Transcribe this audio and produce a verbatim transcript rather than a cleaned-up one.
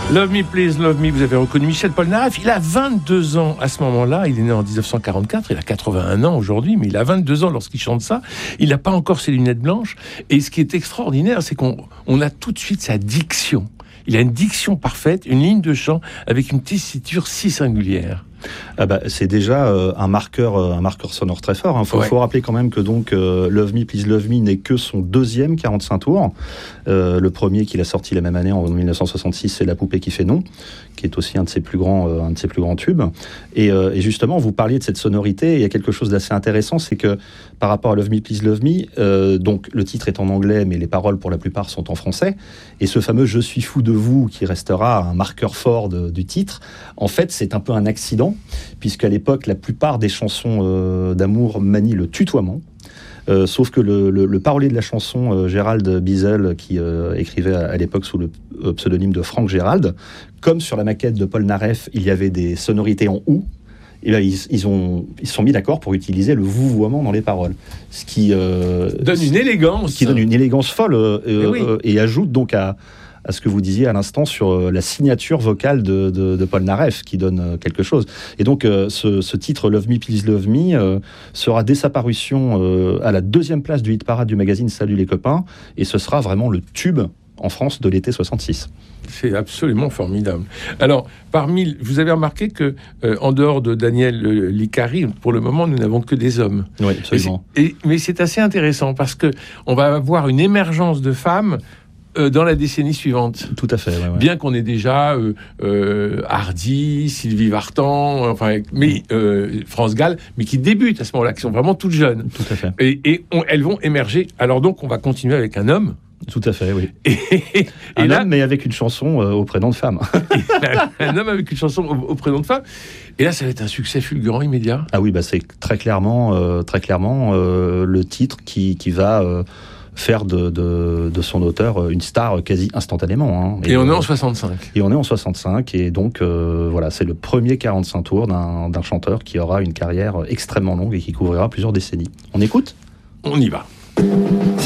Love Me, Please, Love Me, vous avez reconnu Michel Polnareff. Il a vingt-deux ans à ce moment-là. Il est né en dix-neuf cent quarante-quatre. Il a quatre-vingt-un ans aujourd'hui, mais il a vingt-deux ans lorsqu'il chante ça. Il n'a pas encore ses lunettes blanches. Et ce qui est extraordinaire, c'est qu'on on a tout de suite sa diction. Il a une diction parfaite, une ligne de chant avec une tessiture si singulière. Ah bah, c'est déjà euh, un marqueur, euh, un marqueur sonore très fort. Il hein. faut, ouais. faut rappeler quand même que donc euh, Love Me, Please Love Me n'est que son deuxième quarante-cinq tours. Euh, le premier qu'il a sorti la même année en dix-neuf cent soixante-six, c'est La poupée qui fait non, qui est aussi un de ses plus grands, euh, un de ses plus grands tubes. Et, euh, et justement, vous parliez de cette sonorité. Il y a quelque chose d'assez intéressant, c'est que par rapport à Love Me, Please Love Me, euh, donc le titre est en anglais, mais les paroles pour la plupart sont en français. Et ce fameux Je suis fou de vous, qui restera un marqueur fort de, du titre, en fait, c'est un peu un accident, puisqu'à l'époque, la plupart des chansons euh, d'amour manient le tutoiement. Euh, sauf que le, le, le parolier de la chanson, euh, Gérald Bizel, qui euh, écrivait à, à l'époque sous le euh, pseudonyme de Franck Gérald, comme sur la maquette de Polnareff, il y avait des sonorités en ou, et là, ils, ils, ont, ils se sont mis d'accord pour utiliser le vouvoiement dans les paroles. Ce qui euh, donne une élégance. Qui donne une élégance folle euh, et, oui. euh, et ajoute donc à, à ce que vous disiez à l'instant sur la signature vocale de, de, de Polnareff, qui donne quelque chose. Et donc, euh, ce, ce titre Love Me, Please Love Me euh, sera dès sa parution euh, à la deuxième place du hit parade du magazine Salut les copains, et ce sera vraiment le tube en France de l'été soixante-six. C'est absolument formidable. Alors, parmi, vous avez remarqué que, euh, en dehors de Daniel euh, Licari, pour le moment, nous n'avons que des hommes. Oui, absolument. Et, et, mais c'est assez intéressant parce que on va avoir une émergence de femmes euh, dans la décennie suivante. Tout à fait. Ouais, ouais. Bien qu'on ait déjà euh, euh, Hardy, Sylvie Vartan, enfin, mais euh, France Gall, mais qui débutent à ce moment-là, qui sont vraiment toutes jeunes. Tout à fait. Et, et on, elles vont émerger. Alors donc, on va continuer avec un homme. Tout à fait, oui. Et, et un là, homme, mais avec une chanson euh, au prénom de femme. un homme avec une chanson au, au prénom de femme. Et là, ça va être un succès fulgurant immédiat. Ah oui, bah c'est très clairement, euh, très clairement euh, le titre qui, qui va euh, faire de, de, de son auteur une star quasi instantanément. Hein. Et, et on euh, est en soixante-cinq. Et on est en soixante-cinq, et donc euh, voilà, c'est le premier quarante-cinq tours d'un, d'un chanteur qui aura une carrière extrêmement longue et qui couvrira plusieurs décennies. On écoute ? On y va.